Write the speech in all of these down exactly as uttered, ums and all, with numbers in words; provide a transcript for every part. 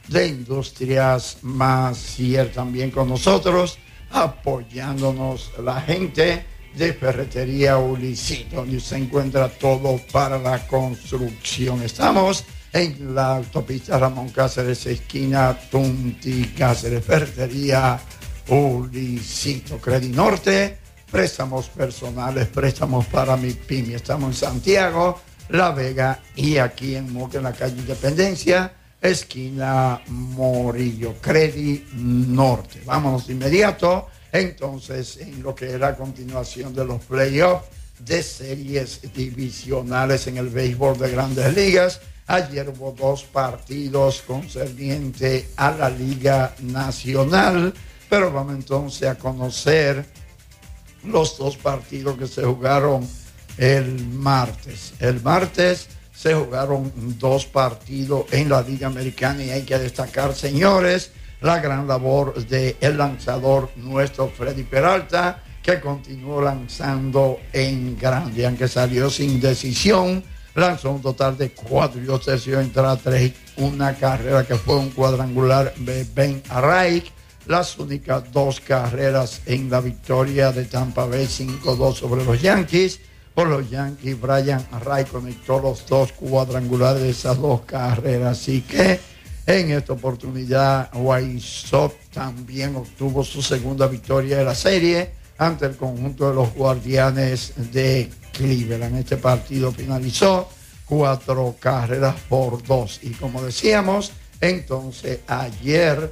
de Industrias Macier también con nosotros, apoyándonos la gente de Ferretería Ulicito, donde se encuentra todo para la construcción. Estamos en la autopista Ramón Cáceres, esquina Tunti Cáceres. Ferretería Ulicito, Credit Norte, préstamos personales, préstamos para mi pyme. Estamos en Santiago, La Vega y aquí en Moca, en la calle Independencia, esquina Morillo. Credit Norte. Vámonos de inmediato entonces en lo que era a continuación de los playoffs de series divisionales en el béisbol de Grandes Ligas. Ayer hubo dos partidos concernientes a la Liga Nacional, pero vamos entonces a conocer los dos partidos que se jugaron el martes. El martes se jugaron dos partidos en la Liga Americana y hay que destacar, señores, la gran labor del lanzador nuestro Freddy Peralta, que continuó lanzando en grande, aunque salió sin decisión. Lanzó un total de cuatro y dos tercios, entrada tres, una carrera que fue un cuadrangular de Ben Arraig. Las únicas dos carreras en la victoria de Tampa Bay, cinco dos sobre los Yankees. Por los Yankees, Brian Arraig conectó los dos cuadrangulares de esas dos carreras. Así que en esta oportunidad, White Sox también obtuvo su segunda victoria de la serie ante el conjunto de los Guardianes de Cleveland. Este partido finalizó cuatro carreras por dos. Y como decíamos, entonces ayer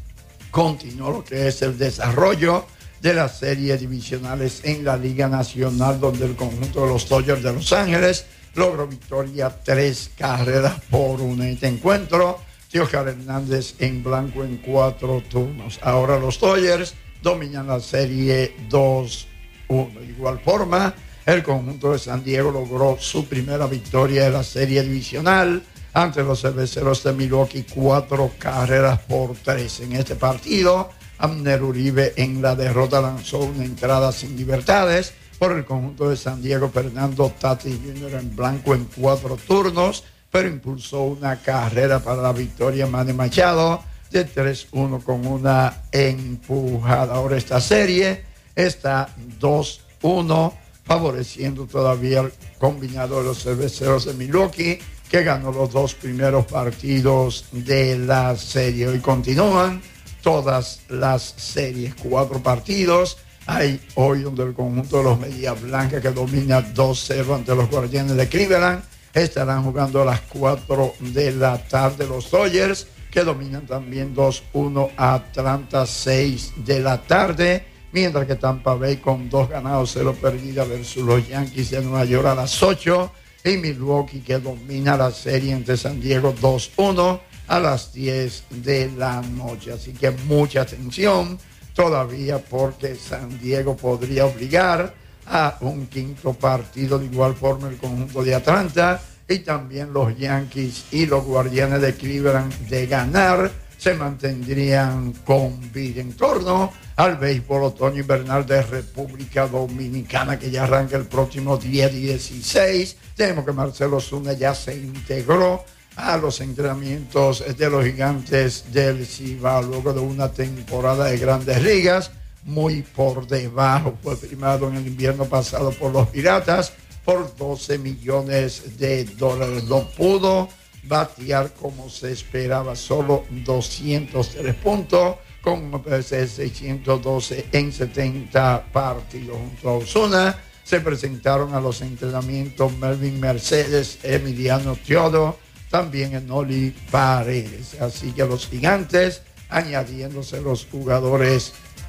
continuó lo que es el desarrollo de las series divisionales en la Liga Nacional, donde el conjunto de los Dodgers de Los Ángeles logró victoria tres carreras por una. En este encuentro, Teoscar Hernández en blanco en cuatro turnos. Ahora los Dodgers dominan la serie dos uno. De igual forma, el conjunto de San Diego logró su primera victoria de la serie divisional ante los cerveceros de Milwaukee, cuatro carreras por tres. En este partido, Abner Uribe en la derrota lanzó una entrada sin libertades. Por el conjunto de San Diego, Fernando Tatis junior en blanco en cuatro turnos, pero impulsó una carrera para la victoria. Manny Machado de tres uno con una empujada. Ahora esta serie está dos uno, favoreciendo todavía el combinado de los cerveceros de Milwaukee, que ganó los dos primeros partidos de la serie. Hoy continúan todas las series, cuatro partidos. Hay hoy donde el conjunto de los Medias Blancas, que domina dos cero ante los Guardianes de Cleveland, estarán jugando a las cuatro de la tarde. Los Dodgers, que dominan también dos uno a Atlanta, seis de la tarde, mientras que Tampa Bay con dos ganados, cero perdidas versus los Yankees de Nueva York a las ocho, y Milwaukee, que domina la serie entre San Diego dos uno a las diez de la noche. Así que mucha atención todavía, porque San Diego podría obligar a un quinto partido. De igual forma el conjunto de Atlanta y también los Yankees y los Guardianes de Cleveland, de ganar, se mantendrían con vida. En torno al béisbol otoño invernal de República Dominicana, que ya arranca el próximo día dieciséis. Tenemos que Marcelo Zuna ya se integró a los entrenamientos de los Gigantes del Cibao luego de una temporada de Grandes Ligas muy por debajo. Fue firmado en el invierno pasado por los Piratas por doce millones de dólares. No pudo batear como se esperaba, solo doscientos tres puntos con un O P S de seiscientos doce en setenta partidos. Junto a Osuna se presentaron a los entrenamientos Melvin Mercedes, Emiliano Teodo, también Enoli Paredes. Así que los Gigantes, añadiéndose los jugadores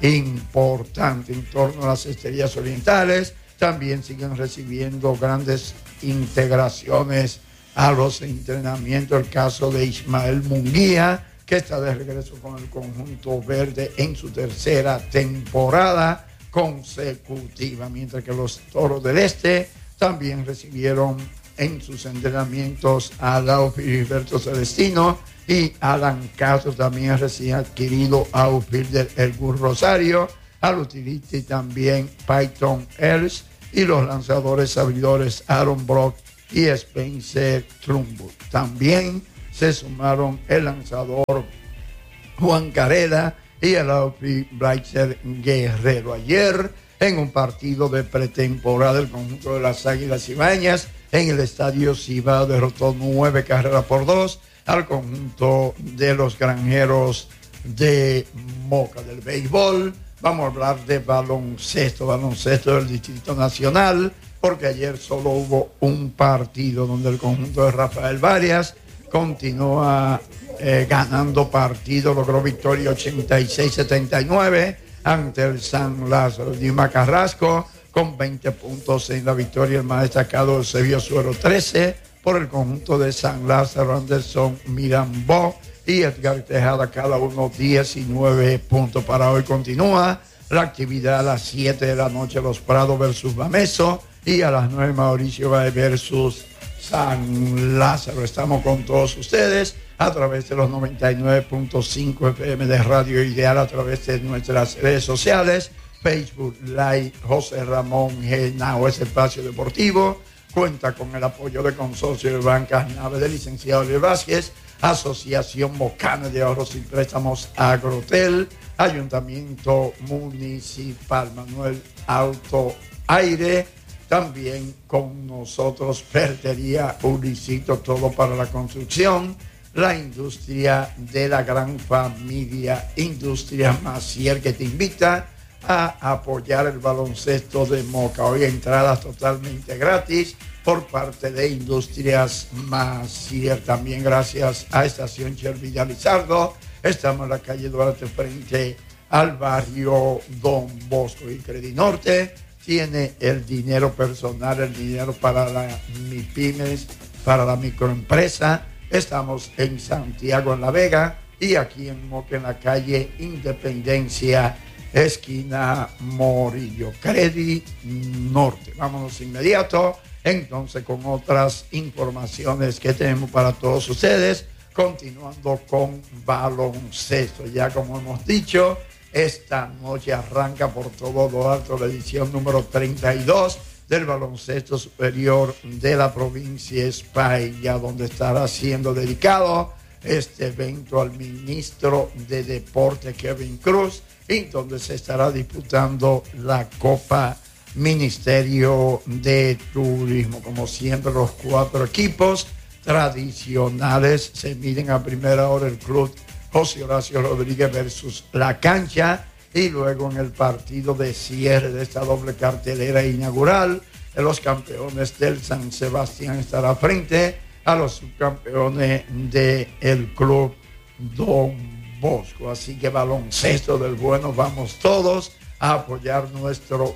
importantes en torno a las Estrellas Orientales, también siguen recibiendo grandes integraciones a los entrenamientos. El caso de Ismael Munguía, que está de regreso con el conjunto verde en su tercera temporada consecutiva, mientras que los Toros del Este también recibieron en sus entrenamientos a Lau Filiberto Celestino y Alan Castro, también recién adquirido outfielder Elgur Rosario, al utility también Peyton Ellis y los lanzadores abridores Aaron Brock y Spencer Trumbo. También se sumaron el lanzador Juan Carela y el outfielder Bryce Guerrero. Ayer, en un partido de pretemporada, el conjunto de las Águilas Ibaeñas en el Estadio Cibao derrotó nueve carreras por dos al conjunto de los Granjeros de Moca. Del béisbol, vamos a hablar de baloncesto, baloncesto del Distrito Nacional, porque ayer solo hubo un partido donde el conjunto de Rafael Varias continúa eh, ganando partido, logró victoria ochenta y seis setenta y nueve ante el San Lázaro. Dima Carrasco con veinte puntos en la victoria. El más destacado se vio Suero trece por el conjunto de San Lázaro. Anderson Mirambó y Edgar Tejada, cada uno diecinueve puntos. Para hoy continúa la actividad a las siete de la noche, Los Prados versus Bameso, y a las nueve Mauricio Báez versus San Lázaro. Estamos con todos ustedes a través de los noventa y nueve punto cinco F M de Radio Ideal, a través de nuestras redes sociales, Facebook Live, José Ramón Genao, ese espacio deportivo. Cuenta con el apoyo de Consorcio de Bancas Nave del licenciado Luis Vázquez, Asociación Mocana de Ahorros y Préstamos Agrotel, Ayuntamiento Municipal Manuel Auto Aire, también con nosotros Ferretería Ulicito, todo para la construcción, la industria de la gran familia Industria Macier, que te invita a apoyar el baloncesto de Moca. Hoy entradas totalmente gratis por parte de Industrias Macier. También gracias a Estación Chervilla Lizardo. Estamos en la calle Duarte frente al barrio Don Bosco. Y Credinorte tiene el dinero personal, el dinero para la MIPYMES, para la microempresa. Estamos en Santiago, en La Vega, y aquí en Moca, en la calle Independencia, esquina Morillo. Credi Norte. Vámonos inmediato entonces con otras informaciones que tenemos para todos ustedes, continuando con baloncesto. Ya como hemos dicho, esta noche arranca por todo lo alto la edición número treinta y dos del baloncesto superior de la provincia de España, donde estará siendo dedicado este evento al ministro de Deporte Kevin Cruz, y donde se estará disputando la Copa Ministerio de Turismo. Como siempre, los cuatro equipos tradicionales se miden a primera hora: el club José Horacio Rodríguez versus La Cancha, y luego en el partido de cierre de esta doble cartelera inaugural, los campeones del San Sebastián estará frente a los subcampeones del club Don Bosco. Así que baloncesto del bueno, vamos todos a apoyar nuestro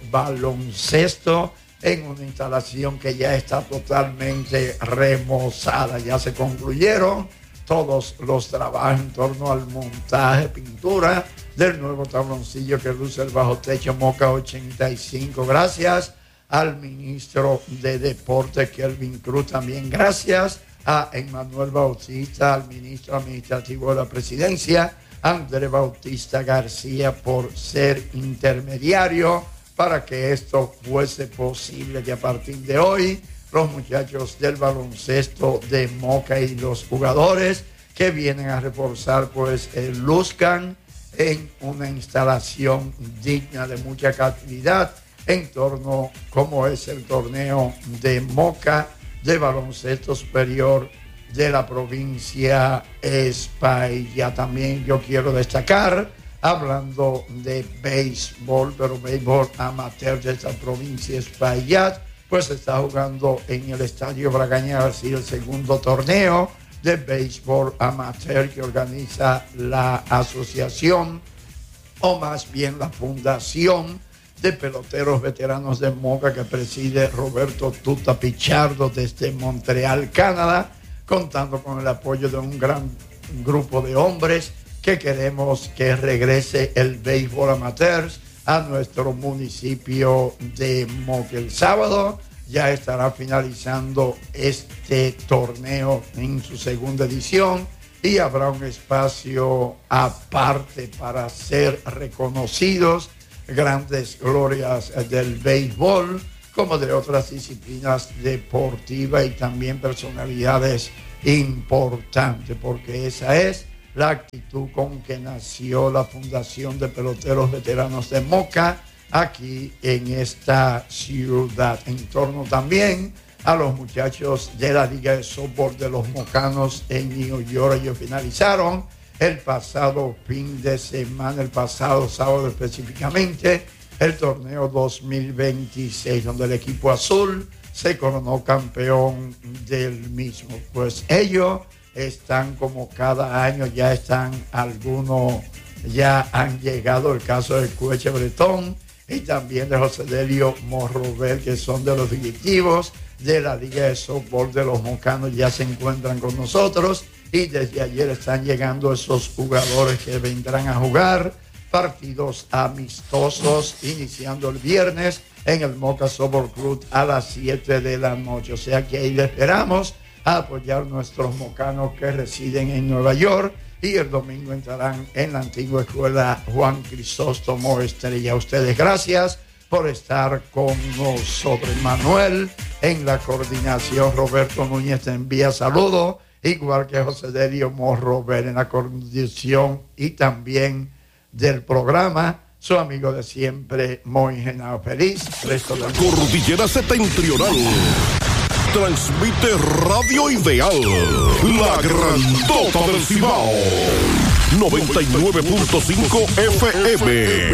baloncesto en una instalación que ya está totalmente remozada. Ya se concluyeron todos los trabajos en torno al montaje, pintura del nuevo tabloncillo que luce el bajo techo Moca ochenta y cinco. Gracias al ministro de Deporte Kelvin Cruz, también gracias a Emmanuel Bautista, al ministro administrativo de la presidencia André Bautista García, por ser intermediario para que esto fuese posible, que a partir de hoy los muchachos del baloncesto de Moca y los jugadores que vienen a reforzar pues eh, luzcan en una instalación digna de mucha calidad en torno como es el torneo de Moca de baloncesto superior de la provincia Espaillat. También yo quiero destacar, hablando de béisbol, pero béisbol amateur de esta provincia Espaillat, pues se está jugando en el Estadio Bragaña García el segundo torneo de béisbol amateur que organiza la asociación, o más bien la Fundación de Peloteros Veteranos de Moca, que preside Roberto Tuta Pichardo desde Montreal, Canadá, contando con el apoyo de un gran grupo de hombres que queremos que regrese el béisbol amateur a nuestro municipio de Moca. El sábado ya estará finalizando este torneo en su segunda edición y habrá un espacio aparte para ser reconocidos grandes glorias del béisbol como de otras disciplinas deportivas, y también personalidades importante, porque esa es la actitud con que nació la Fundación de Peloteros Veteranos de Moca aquí en esta ciudad. En torno también a los muchachos de la Liga de Softball de los Mocanos en New York. Ellos finalizaron el pasado fin de semana, el pasado sábado específicamente, el torneo dos mil veintiséis, donde el equipo azul se coronó campeón del mismo. Pues ellos están como cada año, ya están algunos, ya han llegado, el caso de Cueche Bretón y también de José Delio Morrobel, que son de los directivos de la Liga de Softball de los Mocanos, ya se encuentran con nosotros y desde ayer están llegando esos jugadores que vendrán a jugar partidos amistosos iniciando el viernes en el Moca Softball Club a las siete de la noche. O sea que ahí le esperamos a apoyar nuestros mocanos que residen en Nueva York y el domingo entrarán en la antigua escuela Juan Crisóstomo Estrella. A ustedes gracias por estar con nosotros. Manuel en la coordinación, Roberto Núñez te envía saludos, igual que José Delio Morrobel en la coordinación y también del programa, su amigo de siempre, Moy Genao. Feliz resto del Cordillera Septentrional. Transmite Radio Ideal, la grandota del Cibao, noventa y nueve punto cinco F M.